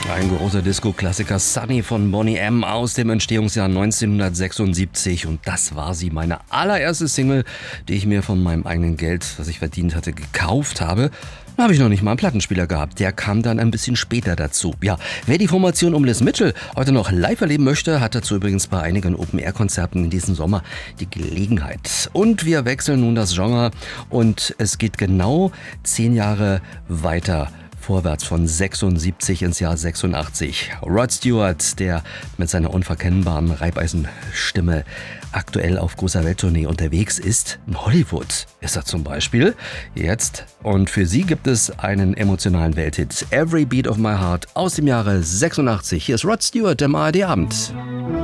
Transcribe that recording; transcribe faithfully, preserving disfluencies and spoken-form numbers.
Ein großer Disco-Klassiker, Sunny von Boney M. aus dem Entstehungsjahr neunzehnhundertsechsundsiebzig. Und das war sie, meine allererste Single, die ich mir von meinem eigenen Geld, das ich verdient hatte, gekauft habe. Da habe ich noch nicht mal einen Plattenspieler gehabt. Der kam dann ein bisschen später dazu. Ja, wer die Formation um Liz Mitchell heute noch live erleben möchte, hat dazu übrigens bei einigen Open-Air-Konzerten in diesem Sommer die Gelegenheit. Und wir wechseln nun das Genre und es geht genau zehn Jahre weiter vorwärts, von sechsundsiebzig ins Jahr sechsundachtzig. Rod Stewart, der mit seiner unverkennbaren Reibeisenstimme aktuell auf großer Welttournee unterwegs ist. In Hollywood ist er zum Beispiel jetzt. Und für sie gibt es einen emotionalen Welthit. Every Beat of My Heart aus dem Jahre sechsundachtzig. Hier ist Rod Stewart im A R D Abend.